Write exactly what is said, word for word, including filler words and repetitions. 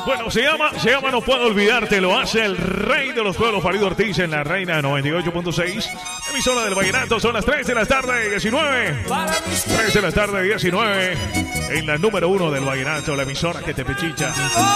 Bueno, se llama, se llama No Puedo Olvidarte, lo hace el rey de los pueblos, Farid Ortiz, en la Reina noventa y ocho punto seis. Emisora del Vallenato, son las tres de la tarde, diecinueve. tres de la tarde, diecinueve. En la número uno del Vallenato, la emisora que te pechicha.